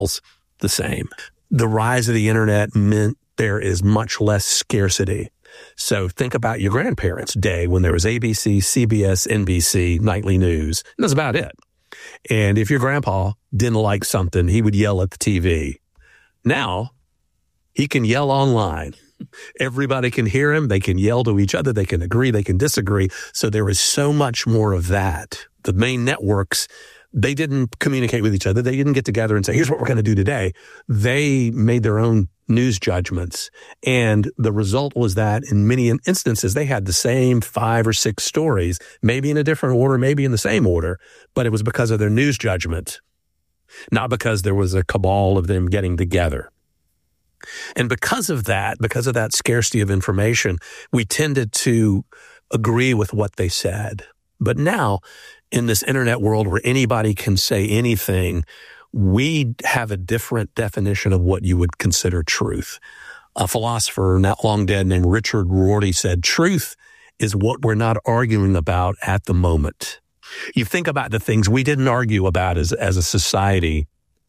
the same. The rise of the internet meant there is much less scarcity. So think about your grandparents' day when there was ABC, CBS, NBC, nightly news. That's about it. And if your grandpa didn't like something, he would yell at the TV. Now, he can yell online. Everybody can hear him. They can yell to each other. They can agree. They can disagree. So there is so much more of that. The main networks, they didn't communicate with each other. They didn't get together and say, here's what we're going to do today. They made their own news judgments. And the result was that in many instances, they had the same 5 or 6 stories, maybe in a different order, maybe in the same order, but it was because of their news judgment, not because there was a cabal of them getting together. And because of that scarcity of information, we tended to agree with what they said. But now, in this internet world where anybody can say anything, we have a different definition of what you would consider truth. A philosopher not long dead named Richard Rorty said, truth is what we're not arguing about at the moment. You think about the things we didn't argue about as a society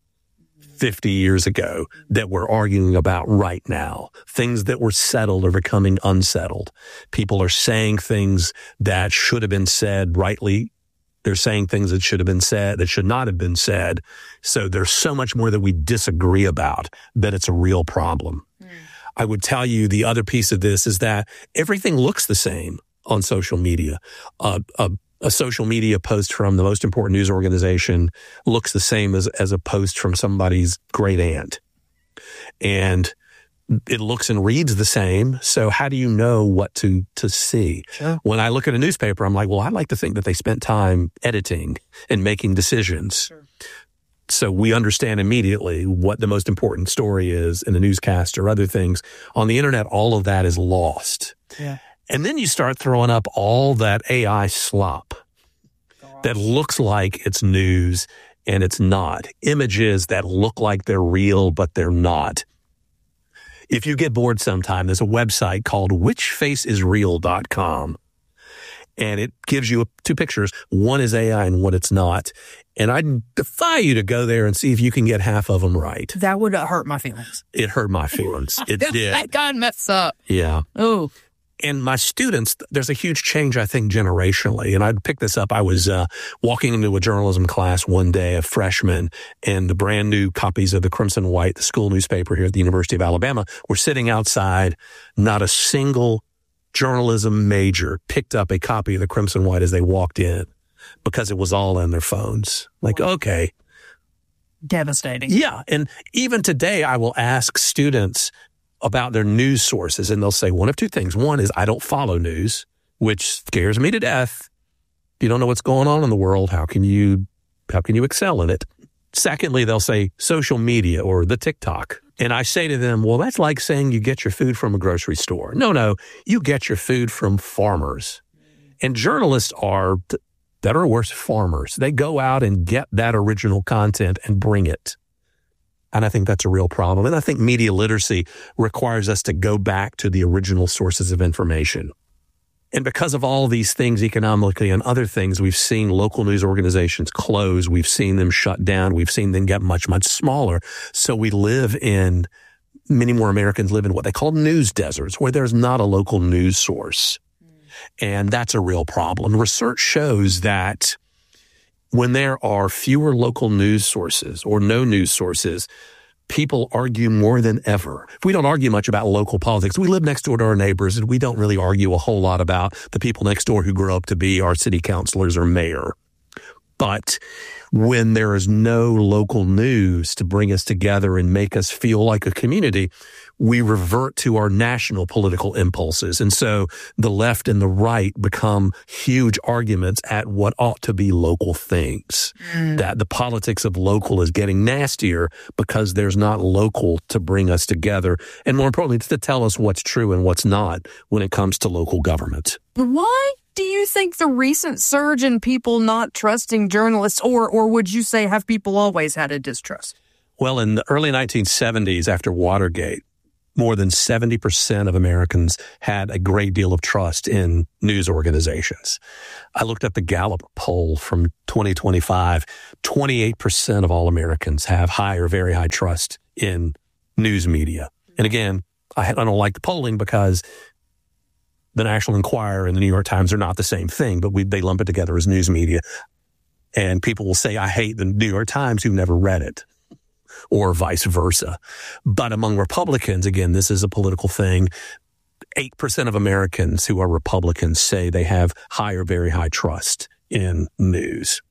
50 years ago that we're arguing about right now. Things that were settled are becoming unsettled. People are saying things that should have been said rightly. They're saying things that should have been said, that should not have been said. So there's so much more that we disagree about that it's a real problem. I would tell you the other piece of this is that everything looks the same on social media. A social media post from the most important news organization looks the same as a post from somebody's great aunt. And it looks and reads the same. So how do you know what to see? Sure. When I look at a newspaper, I'm like, well, I'd like to think that they spent time editing and making decisions. Sure. So we understand immediately what the most important story is in a newscast or other things. On the internet, all of that is lost. Yeah. And then you start throwing up all that AI slop that looks like it's news and it's not. Images that look like they're real, but they're not. If you get bored sometime, there's a website called whichfaceisreal.com. And it gives you 2 pictures. One is AI and one it's not. And I defy you to go there and see if you can get half of them right. That would hurt my feelings. It hurt my feelings. It did. That got messed up. Yeah. Oh. And my students, there's a huge change, I think, generationally. And I'd pick this up. I was walking into a journalism class one day, a freshman, and the brand new copies of the Crimson White, the school newspaper here at the University of Alabama, were sitting outside. Not a single journalism major picked up a copy of the Crimson White as they walked in because it was all on their phones. Like, okay. Devastating. Yeah. And even today, I will ask students about their news sources, and they'll say one of 2 things. One is, I don't follow news, which scares me to death. If you don't know what's going on in the world, how can you excel in it? Secondly, they'll say social media or the TikTok. And I say to them, well, that's like saying you get your food from a grocery store. No, you get your food from farmers. And journalists are better or worse farmers. They go out and get that original content and bring it. And I think that's a real problem. And I think media literacy requires us to go back to the original sources of information. And because of all of these things economically and other things, we've seen local news organizations close. We've seen them shut down. We've seen them get much, much smaller. So many more Americans live in what they call news deserts, where there's not a local news source. And that's a real problem. Research shows that when there are fewer local news sources or no news sources, people argue more than ever. We don't argue much about local politics. We live next door to our neighbors, and we don't really argue a whole lot about the people next door who grow up to be our city councilors or mayor. But when there is no local news to bring us together and make us feel like a community, we revert to our national political impulses. And so the left and the right become huge arguments at what ought to be local things. That the politics of local is getting nastier because there's not local to bring us together. And more importantly, to tell us what's true and what's not when it comes to local government. Why do you think the recent surge in people not trusting journalists, or would you say have people always had a distrust? Well, in the early 1970s, after Watergate, more than 70% of Americans had a great deal of trust in news organizations. I looked up the Gallup poll from 2025. 28% of all Americans have high or very high trust in news media. And again, I don't like the polling because the National Enquirer and the New York Times are not the same thing, but they lump it together as news media. And people will say, I hate the New York Times who've never read it, or vice versa. But among Republicans, again, this is a political thing. 8% of Americans who are Republicans say they have high or very high trust in news.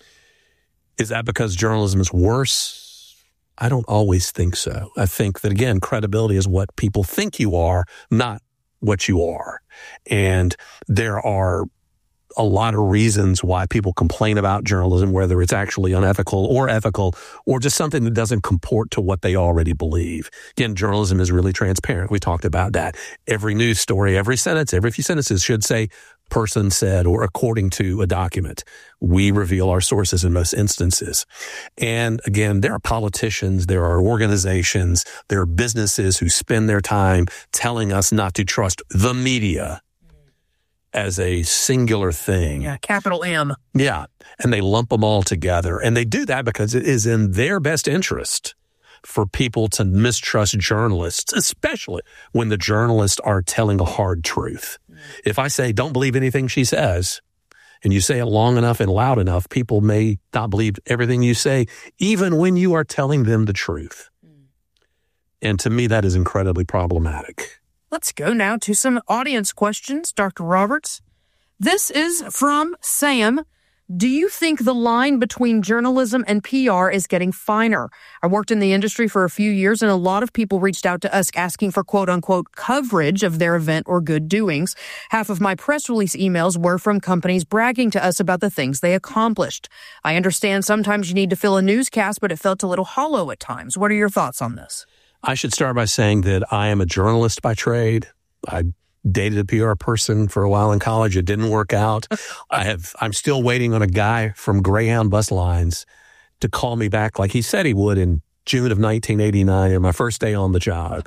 Is that because journalism is worse? I don't always think so. I think that, again, credibility is what people think you are, not what you are. And there are a lot of reasons why people complain about journalism, whether it's actually unethical or ethical, or just something that doesn't comport to what they already believe. Again, journalism is really transparent. We talked about that. Every news story, every sentence, every few sentences should say person said or according to a document. We reveal our sources in most instances. And again, there are politicians, there are organizations, there are businesses who spend their time telling us not to trust the media as a singular thing. Yeah, capital M. Yeah, and they lump them all together. And they do that because it is in their best interest for people to mistrust journalists, especially when the journalists are telling a hard truth. If I say, don't believe anything she says, and you say it long enough and loud enough, people may not believe everything you say, even when you are telling them the truth. And to me, that is incredibly problematic. Let's go now to some audience questions, Dr. Roberts. This is from Sam. Do you think the line between journalism and PR is getting finer? I worked in the industry for a few years, and a lot of people reached out to us asking for quote-unquote coverage of their event or good doings. Half of my press release emails were from companies bragging to us about the things they accomplished. I understand sometimes you need to fill a newscast, but it felt a little hollow at times. What are your thoughts on this? I should start by saying that I am a journalist by trade. I dated a PR person for a while in college. It didn't work out. I'm still waiting on a guy from Greyhound Bus Lines to call me back like he said he would in June of 1989 on my first day on the job.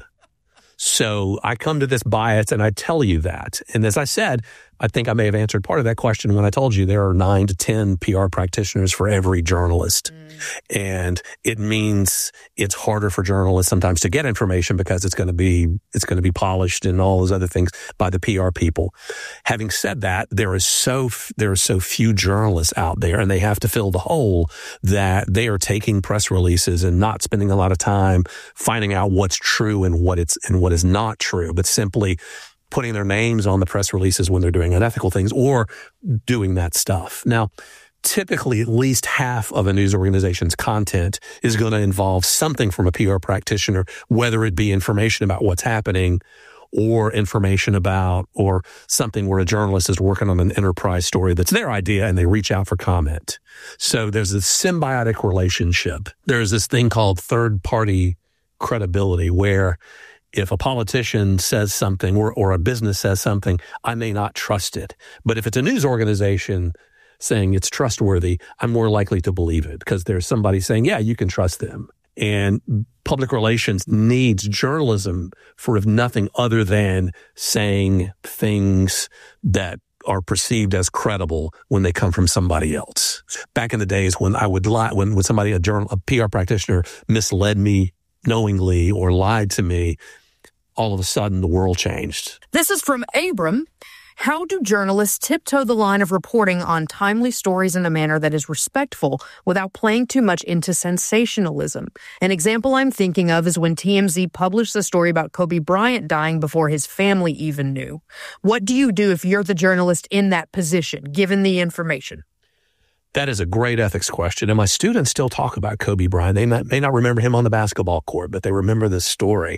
So I come to this bias and I tell you that. And as I said, I think I may have answered part of that question when I told you there are 9 to 10 PR practitioners for every journalist. And it means it's harder for journalists sometimes to get information because it's going to be polished and all those other things by the PR people. Having said that, there are so few journalists out there, and they have to fill the hole that they are taking press releases and not spending a lot of time finding out what's true and what is not true, but simply putting their names on the press releases when they're doing unethical things or doing that stuff. Now, typically at least half of a news organization's content is going to involve something from a PR practitioner, whether it be information about what's happening or information about or something where a journalist is working on an enterprise story that's their idea and they reach out for comment. So there's this symbiotic relationship. There's this thing called third-party credibility where if a politician says something or a business says something, I may not trust it. But if it's a news organization saying it's trustworthy, I'm more likely to believe it because there's somebody saying, yeah, you can trust them. And public relations needs journalism for if nothing other than saying things that are perceived as credible when they come from somebody else. Back in the days when I would lie, when somebody, a PR practitioner misled me knowingly or lied to me, all of a sudden the world changed. This is from Abram. How do journalists tiptoe the line of reporting on timely stories in a manner that is respectful without playing too much into sensationalism? An example I'm thinking of is when TMZ published the story about Kobe Bryant dying before his family even knew. What do you do if you're the journalist in that position, given the information? That is a great ethics question. And my students still talk about Kobe Bryant. They may not remember him on the basketball court, but they remember this story.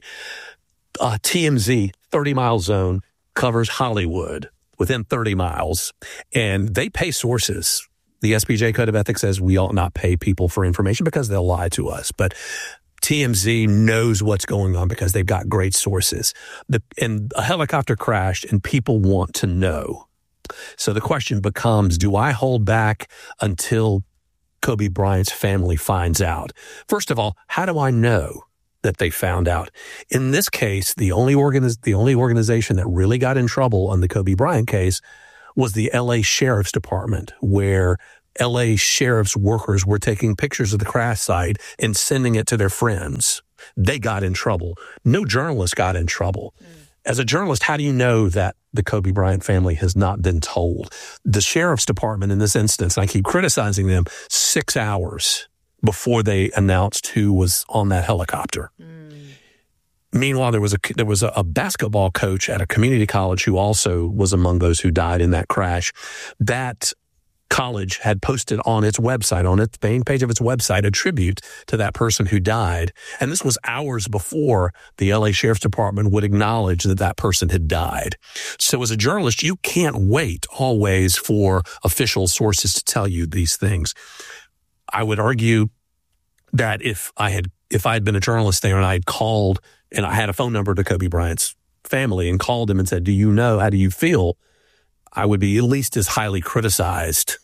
TMZ, 30-mile zone, covers Hollywood within 30 miles, and they pay sources. The SBJ Code of Ethics says we ought not pay people for information because they'll lie to us. But TMZ knows what's going on because they've got great sources. And a helicopter crashed, and people want to know. So the question becomes, do I hold back until Kobe Bryant's family finds out? First of all, how do I know that they found out. In this case, the only organization that really got in trouble on the Kobe Bryant case was the LA Sheriff's Department, where LA Sheriff's workers were taking pictures of the crash site and sending it to their friends. They got in trouble. No journalist got in trouble. As a journalist, how do you know that the Kobe Bryant family has not been told? The Sheriff's Department in this instance, and I keep criticizing them, 6 hours before they announced who was on that helicopter. Meanwhile, there was a basketball coach at a community college who also was among those who died in that crash. That college had posted on its website, on its main page of its website, a tribute to that person who died. And this was hours before the LA Sheriff's Department would acknowledge that that person had died. So as a journalist, you can't wait always for official sources to tell you these things. I would argue that if I had been a journalist there and I had called and I had a phone number to Kobe Bryant's family and called him and said, do you know, how do you feel? I would be at least as highly criticized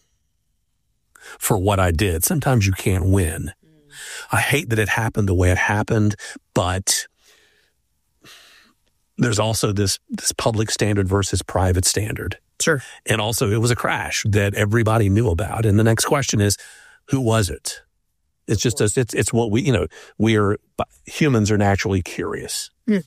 for what I did. Sometimes you can't win. I hate that it happened the way it happened, but there's also this public standard versus private standard. Sure. And also it was a crash that everybody knew about. And the next question is, who was it? It's just it's what humans are naturally curious.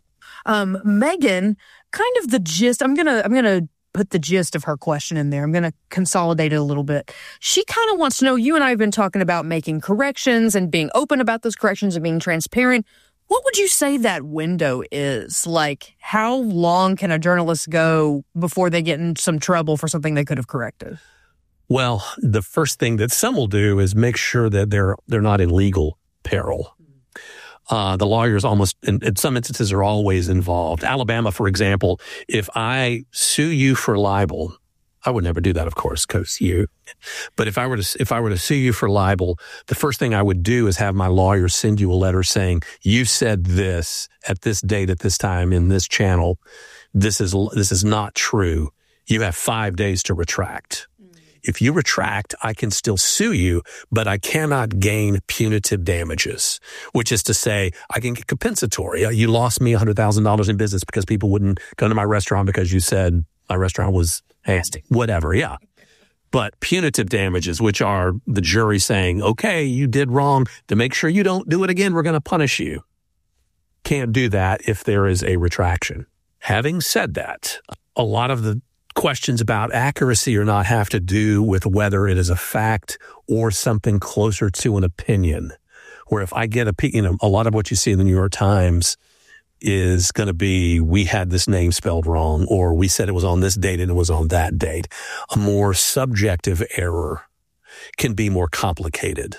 Megan, kind of the gist, I'm gonna put the gist of her question in there. I'm going to consolidate it a little bit. She kind of wants to know, you and I have been talking about making corrections and being open about those corrections and being transparent. What would you say that window is? Like, how long can a journalist go before they get in some trouble for something they could have corrected? Well, the first thing that some will do is make sure that they're not in legal peril. The lawyers almost, in some instances, are always involved. Alabama, for example, if I sue you for libel, I would never do that, of course, co-sue. But if I were to sue you for libel, the first thing I would do is have my lawyer send you a letter saying, you said this at this date, at this time, in this channel. This is not true. You have 5 days to retract. If you retract, I can still sue you, but I cannot gain punitive damages, which is to say I can get compensatory. You lost me $100,000 in business because people wouldn't come to my restaurant because you said my restaurant was nasty, whatever. Yeah. But punitive damages, which are the jury saying, okay, you did wrong. To make sure you don't do it again, we're going to punish you. Can't do that if there is a retraction. Having said that, a lot of the questions about accuracy or not have to do with whether it is a fact or something closer to an opinion. Where if I get a lot of what you see in the New York Times is going to be, we had this name spelled wrong, or we said it was on this date and it was on that date. A more subjective error can be more complicated.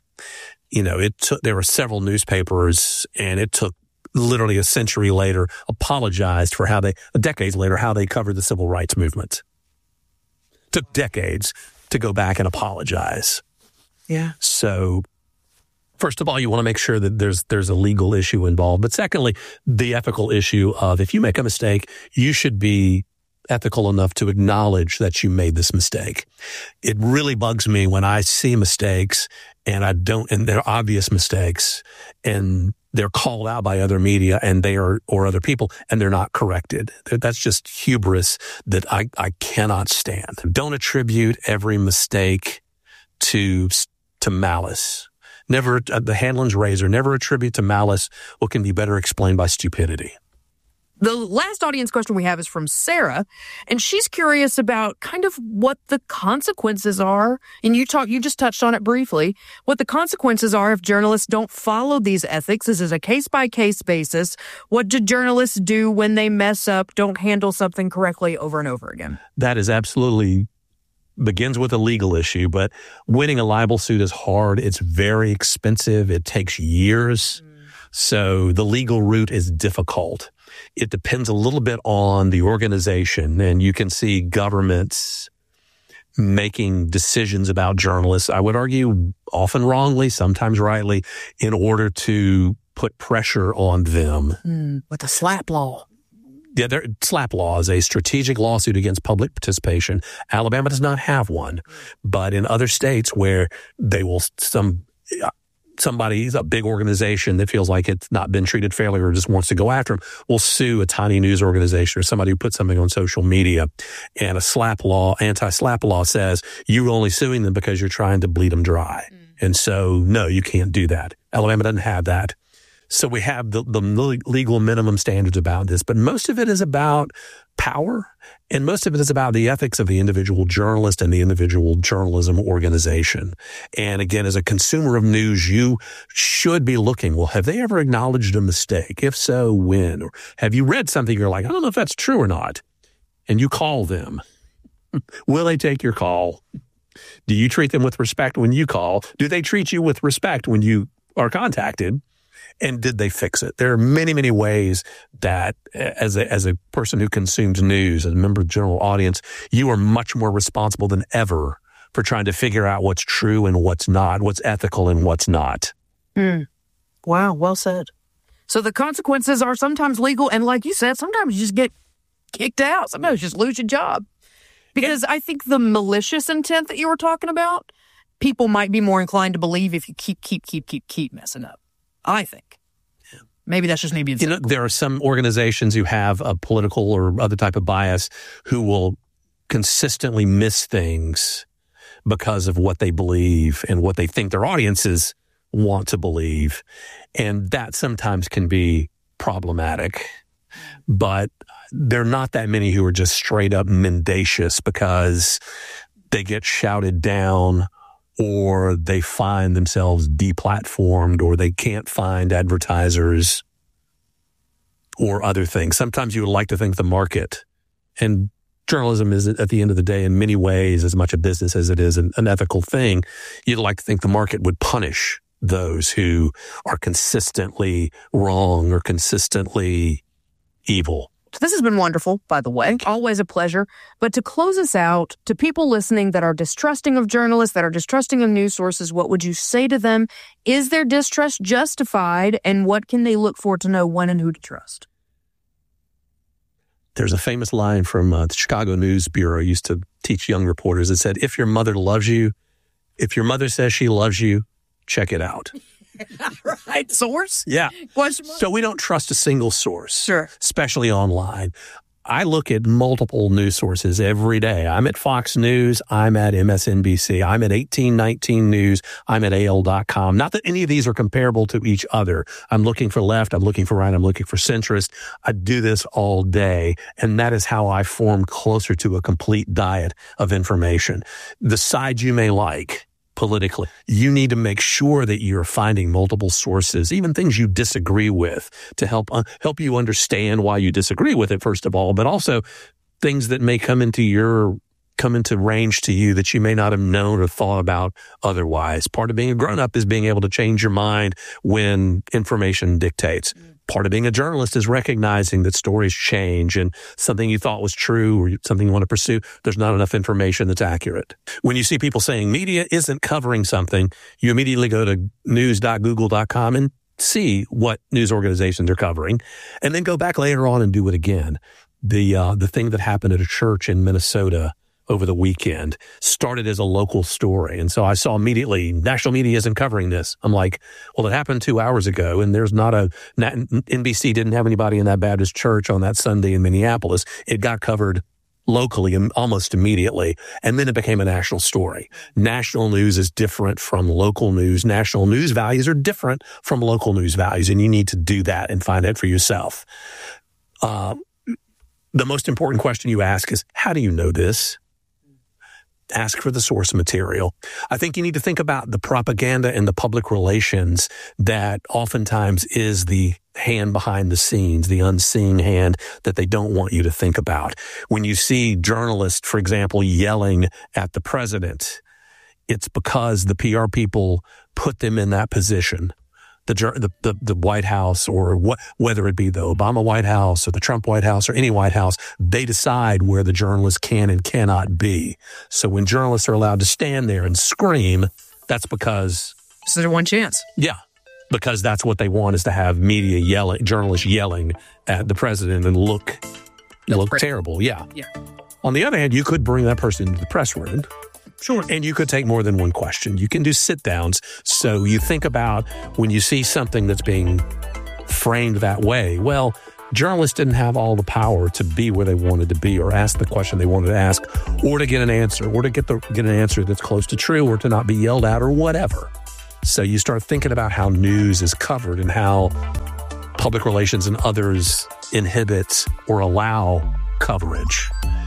There were several newspapers, and it took literally a century later, apologized for decades later, how they covered the civil rights movement. Took decades to go back and apologize. Yeah. So, first of all, you want to make sure that there's a legal issue involved. But secondly, the ethical issue of if you make a mistake, you should be ethical enough to acknowledge that you made this mistake. It really bugs me when I see mistakes and they're obvious mistakes, and they're called out by other media or other people, and they're not corrected. That's just hubris that I cannot stand. Don't attribute every mistake to malice. Never, the Hanlon's razor, never attribute to malice what can be better explained by stupidity. The last audience question we have is from Sarah, and she's curious about kind of what the consequences are. And you just touched on it briefly, what the consequences are if journalists don't follow these ethics. This is a case-by-case basis. What do journalists do when they mess up, don't handle something correctly over and over again? That is absolutely begins with a legal issue, but winning a libel suit is hard. It's very expensive. It takes years. So the legal route is difficult. It depends a little bit on the organization, and you can see governments making decisions about journalists, I would argue often wrongly, sometimes rightly, in order to put pressure on them. With the SLAPP law. Yeah, SLAPP law is a strategic lawsuit against public participation. Alabama does not have one, but in other states where somebody's a big organization that feels like it's not been treated fairly or just wants to go after them will sue a tiny news organization or somebody who puts something on social media. And anti-SLAPP law says you're only suing them because you're trying to bleed them dry. And so, no, you can't do that. Alabama doesn't have that. So we have the legal minimum standards about this, but most of it is about power, and most of it is about the ethics of the individual journalist and the individual journalism organization. And again, as a consumer of news, you should be looking, well, have they ever acknowledged a mistake? If so, when? Or have you read something you're like, I don't know if that's true or not, and you call them. Will they take your call? Do you treat them with respect when you call? Do they treat you with respect when you are contacted? And did they fix it? There are many, many ways that as a person who consumes news, as a member of the general audience, you are much more responsible than ever for trying to figure out what's true and what's not, what's ethical and what's not. Wow, well said. So the consequences are sometimes legal, and like you said, sometimes you just get kicked out. Sometimes you just lose your job. Because I think the malicious intent that you were talking about, people might be more inclined to believe if you keep messing up. I think. Maybe that's just maybe. There are some organizations who have a political or other type of bias who will consistently miss things because of what they believe and what they think their audiences want to believe. And that sometimes can be problematic. But there are not that many who are just straight up mendacious because they get shouted down or they find themselves deplatformed, or they can't find advertisers or other things. Sometimes you would like to think the market, and journalism is at the end of the day in many ways as much a business as it is an ethical thing. You'd like to think the market would punish those who are consistently wrong or consistently evil. This has been wonderful, by the way. Always a pleasure. But to close us out, to people listening that are distrusting of journalists, that are distrusting of news sources, what would you say to them? Is their distrust justified? And what can they look for to know when and who to trust? There's a famous line from the Chicago News Bureau. I used to teach young reporters. It said, if your mother loves you, if your mother says she loves you, check it out. Right. Source? Yeah. So we don't trust a single source. Sure. Especially online. I look at multiple news sources every day. I'm at Fox News. I'm at MSNBC. I'm at 1819 News. I'm at AL.com. Not that any of these are comparable to each other. I'm looking for left. I'm looking for right. I'm looking for centrist. I do this all day. And that is how I form closer to a complete diet of information. The side you may like politically, you need to make sure that you're finding multiple sources, even things you disagree with, to help you understand why you disagree with it, first of all, but also things that may come into range to you that you may not have known or thought about otherwise. Part of being a grown-up is being able to change your mind when information dictates. Part of being a journalist is recognizing that stories change and something you thought was true or something you want to pursue, there's not enough information that's accurate. When you see people saying media isn't covering something, you immediately go to news.google.com and see what news organizations are covering, and then go back later on and do it again. The thing that happened at a church in Minnesota over the weekend started as a local story. And so I saw immediately, national media isn't covering this. I'm like, well, it happened 2 hours ago, and NBC didn't have anybody in that Baptist church on that Sunday in Minneapolis. It got covered locally almost immediately, and then it became a national story. National news is different from local news. National news values are different from local news values, and you need to do that and find it for yourself. The most important question you ask is, how do you know this? Ask for the source material. I think you need to think about the propaganda and the public relations that oftentimes is the hand behind the scenes, the unseen hand that they don't want you to think about. When you see journalists, for example, yelling at the president, it's because the PR people put them in that position. The White House, or whether it be the Obama White House or the Trump White House or any White House, they decide where the journalists can and cannot be. So when journalists are allowed to stand there and scream, that's because this is their one chance. Yeah, because that's what they want, is to have journalists yelling at the president and look terrible. Yeah. Yeah. On the other hand, you could bring that person into the press room Sure. And you could take more than one question. You can do sit downs. So you think about when you see something that's being framed that way. Well, journalists didn't have all the power to be where they wanted to be or ask the question they wanted to ask or to get an answer or to get an answer that's close to true or to not be yelled at or whatever. So you start thinking about how news is covered and how public relations and others inhibit or allow coverage.